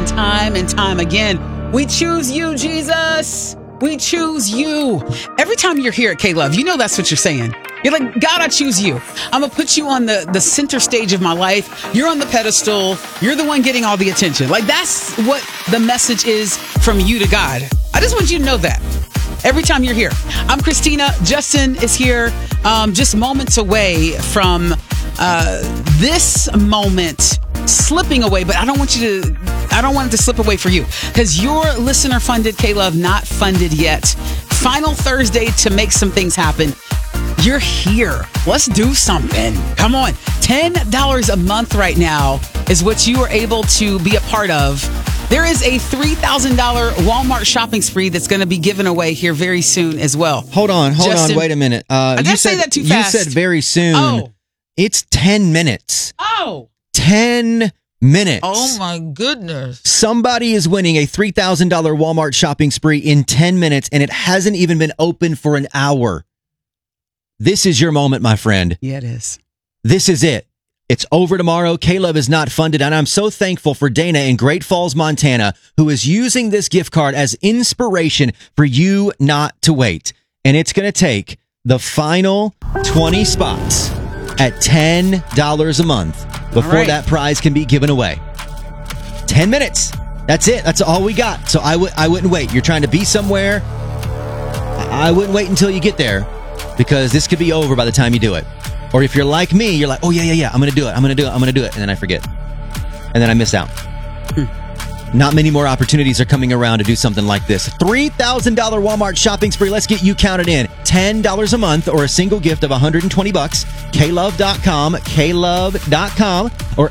time and time again. We choose you, Jesus. We choose you. Every time you're here at K-Love, you know that's what you're saying. You're like, God, I choose you. I'm going to put you on the center stage of my life. You're on the pedestal. You're the one getting all the attention. Like, that's what the message is from you to God. I just want you to know that every time you're here. I'm Christina. Justin is here, just moments away from this moment slipping away, but I don't want it to slip away for you, because your listener funded K-Love, not funded yet. Final Thursday to make some things happen. You're here. Let's do something. Come on. $10 a month right now is what you are able to be a part of. There is a $3,000 Walmart shopping spree that's going to be given away here very soon as well. Hold on. Wait a minute. I didn't say that too fast. You said very soon. Oh. It's 10 minutes. Oh. 10 minutes. Oh, my goodness. Somebody is winning a $3,000 Walmart shopping spree in 10 minutes, and it hasn't even been open for an hour. This is your moment, my friend. Yeah, it is. This is it. It's over tomorrow. K-Love is not funded, and I'm so thankful for Dana in Great Falls, Montana, who is using this gift card as inspiration for you not to wait. And it's going to take the final 20 spots at $10 a month before that prize can be given away. 10 minutes. That's it. That's all we got. So I wouldn't wait. You're trying to be somewhere. I wouldn't wait until you get there, because this could be over by the time you do it. Or if you're like me, you're like, oh, yeah, I'm going to do it. And then I forget. And then I miss out. Not many more opportunities are coming around to do something like this. $3,000 Walmart shopping spree. Let's get you counted in. $10 a month or a single gift of $120. KLove.com, KLove.com, or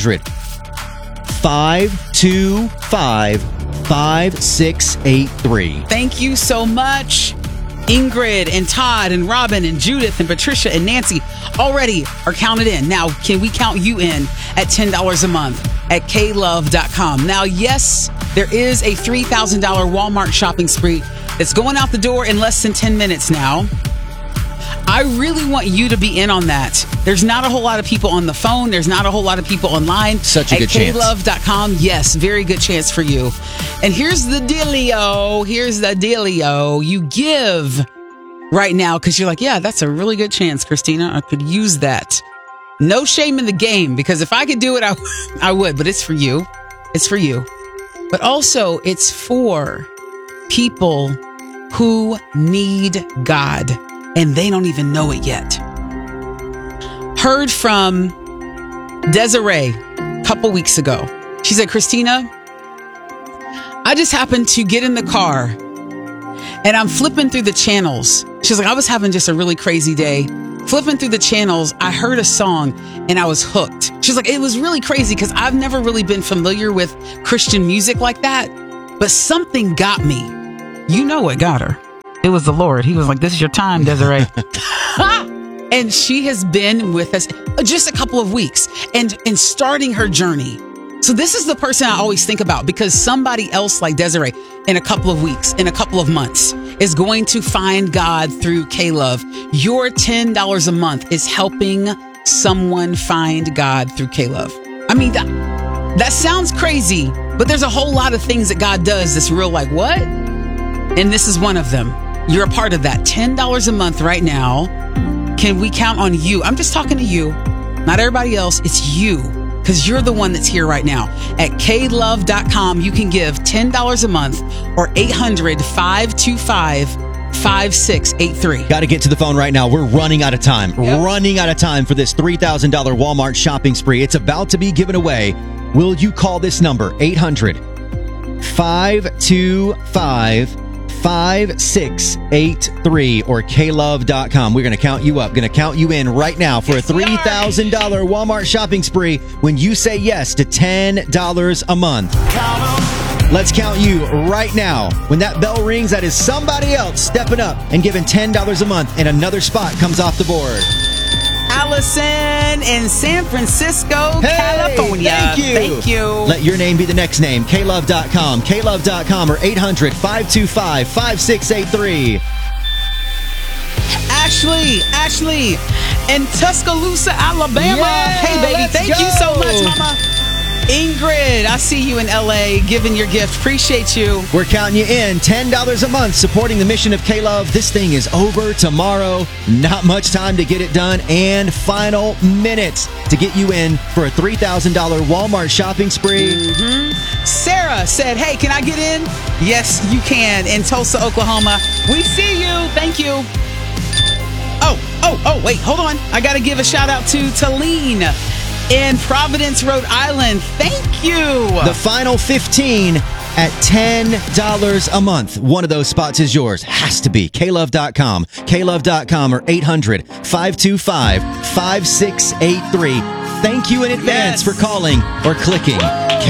800-525-5683. Thank you so much. Ingrid and Todd and Robin and Judith and Patricia and Nancy already are counted in. Now, can we count you in at $10 a month at klove.com? Now, yes, there is a $3,000 Walmart shopping spree that's going out the door in less than 10 minutes now. I really want you to be in on that. There's not a whole lot of people on the phone. There's not a whole lot of people online. Such a good chance. At klove.com. Yes, very good chance for you. And here's the dealio. You give right now because you're like, yeah, that's a really good chance, Christina. I could use that. No shame in the game, because if I could do it, I would. But it's for you. It's for you. But also, it's for people who need God, and they don't even know it yet. Heard from Desiree a couple weeks ago. She said, Christina, I just happened to get in the car and I'm flipping through the channels. She's like, I was having just a really crazy day. Flipping through the channels, I heard a song and I was hooked. She's like, it was really crazy because I've never really been familiar with Christian music like that, but something got me. You know what got her? It was the Lord. He was like, this is your time, Desiree. And she has been with us just a couple of weeks and starting her journey. So this is the person I always think about, because somebody else like Desiree in a couple of weeks, in a couple of months, is going to find God through K-Love. Your $10 a month is helping someone find God through K-Love. I mean, that sounds crazy, but there's a whole lot of things that God does that's real like, what? And this is one of them. You're a part of that. $10 a month right now. Can we count on you? I'm just talking to you, not everybody else. It's you, because you're the one that's here right now. At klove.com, you can give $10 a month or 800-525-5683. Got to get to the phone right now. We're running out of time. Yep. Running out of time for this $3,000 Walmart shopping spree. It's about to be given away. Will you call this number? 800-525-5683 or klove.com. We're going to count you up. Going to count you in right now for a $3,000 Walmart shopping spree when you say yes to $10 a month. Let's count you right now. When that bell rings, that is somebody else stepping up and giving $10 a month, and another spot comes off the board. Allison in San Francisco, California. Thank you. Let your name be the next name. klove.com, klove.com, or 800-525-5683. Ashley in Tuscaloosa, Alabama. Yeah, hey, baby, thank you so much, mama. Ingrid, I see you in LA giving your gift. Appreciate you. We're counting you in. $10 a month supporting the mission of K-Love. This thing is over tomorrow. Not much time to get it done. And final minutes to get you in for a $3,000 Walmart shopping spree. Sarah said, hey, can I get in? Yes, you can. In Tulsa, Oklahoma. We see you. Thank you. Oh, wait, hold on. I got to give a shout out to Talene in Providence, Rhode Island. Thank you. The final 15 at $10 a month. One of those spots is yours. Has to be. KLove.com. KLove.com or 800-525-5683. Thank you in advance for calling or clicking.